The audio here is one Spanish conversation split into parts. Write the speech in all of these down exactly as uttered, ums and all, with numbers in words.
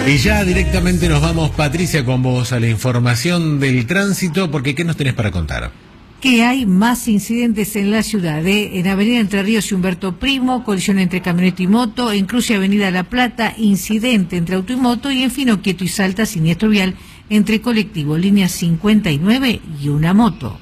Y ya directamente nos vamos, Patricia, con vos a la información del tránsito, porque ¿qué nos tenés para contar? Que hay más incidentes en la ciudad, ¿eh? En Avenida Entre Ríos y Humberto Primo, colisión entre camioneta y moto, en Cruz y Avenida La Plata, incidente entre auto y moto, y en Fino Quieto y Salta, siniestro vial entre colectivo, línea cincuenta y nueve y una moto.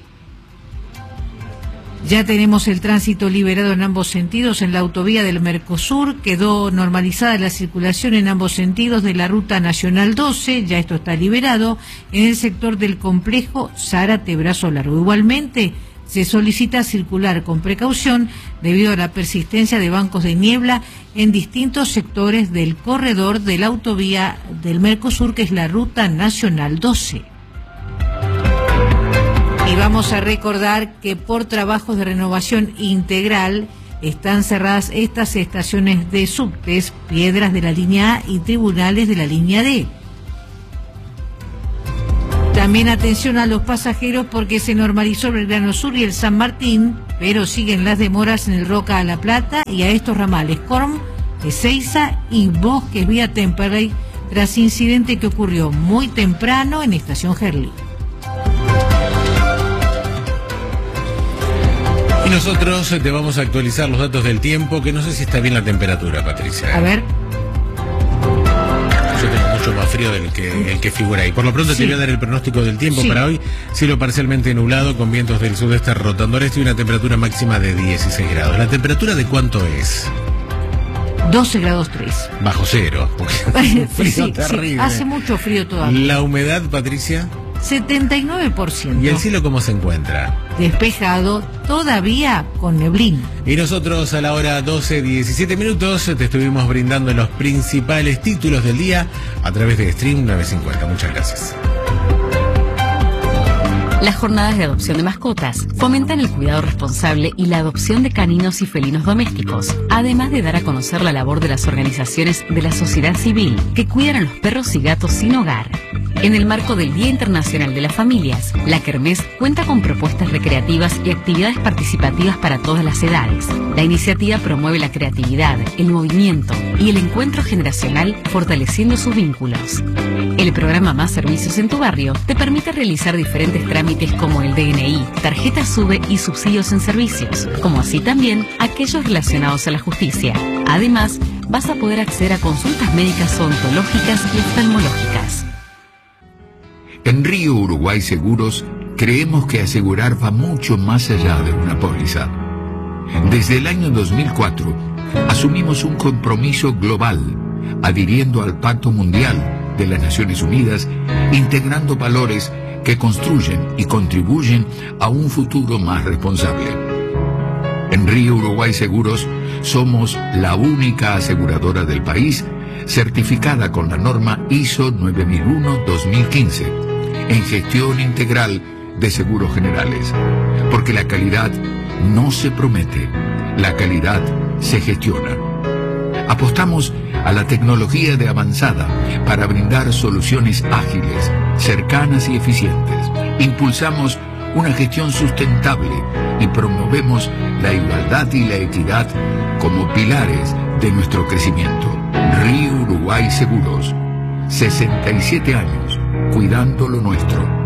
Ya tenemos el tránsito liberado en ambos sentidos en la autovía del Mercosur, quedó normalizada la circulación en ambos sentidos de la Ruta Nacional doce, ya esto está liberado, en el sector del complejo Zárate-Brazo Largo. Igualmente, se solicita circular con precaución debido a la persistencia de bancos de niebla en distintos sectores del corredor de la autovía del Mercosur, que es la Ruta Nacional doce. Y vamos a recordar que por trabajos de renovación integral están cerradas estas estaciones de subtes, Piedras de la línea A y Tribunales de la línea D. También atención a los pasajeros porque se normalizó el Belgrano Sur y el San Martín, pero siguen las demoras en el Roca a La Plata y a estos ramales Corm, Ezeiza y Bosques vía Temperley, tras incidente que ocurrió muy temprano en Estación Gerli. Y nosotros te vamos a actualizar los datos del tiempo, que no sé si está bien la temperatura, Patricia, ¿eh? A ver. Yo tengo mucho más frío del que el que figura ahí. Por lo pronto sí. Te voy a dar el pronóstico del tiempo sí. Para hoy. Cielo parcialmente nublado con vientos del sudeste rotando al este y una temperatura máxima de dieciséis grados. ¿La temperatura de cuánto es? doce grados tres. Bajo cero. Porque frío sí, terrible. Sí, hace mucho frío todavía. ¿La humedad, Patricia? setenta y nueve por ciento. ¿Y el cielo cómo se encuentra? Despejado, todavía con neblina. Y nosotros a la hora doce, diecisiete minutos te estuvimos brindando los principales títulos del día a través de Stream nueve cincuenta. Muchas gracias. Las jornadas de adopción de mascotas fomentan el cuidado responsable y la adopción de caninos y felinos domésticos, además de dar a conocer la labor de las organizaciones de la sociedad civil que cuidan a los perros y gatos sin hogar. En el marco del Día Internacional de las Familias, la Kermés cuenta con propuestas recreativas y actividades participativas para todas las edades. La iniciativa promueve la creatividad, el movimiento y el encuentro generacional, fortaleciendo sus vínculos. El programa Más Servicios en tu Barrio te permite realizar diferentes trámites como el D N I, tarjeta SUBE y subsidios en servicios, como así también aquellos relacionados a la justicia. Además, vas a poder acceder a consultas médicas odontológicas y oftalmológicas. En Río Uruguay Seguros creemos que asegurar va mucho más allá de una póliza. Desde el año dos mil cuatro asumimos un compromiso global, adhiriendo al Pacto Mundial de las Naciones Unidas, integrando valores que construyen y contribuyen a un futuro más responsable. En Río Uruguay Seguros somos la única aseguradora del país certificada con la norma I S O nueve mil uno dos mil quince en gestión integral de seguros generales, porque la calidad no se promete, la calidad se gestiona. Apostamos a la tecnología de avanzada para brindar soluciones ágiles, cercanas y eficientes. Impulsamos una gestión sustentable y promovemos la igualdad y la equidad como pilares de nuestro crecimiento. Río Uruguay Seguros, sesenta y siete años, cuidando lo nuestro.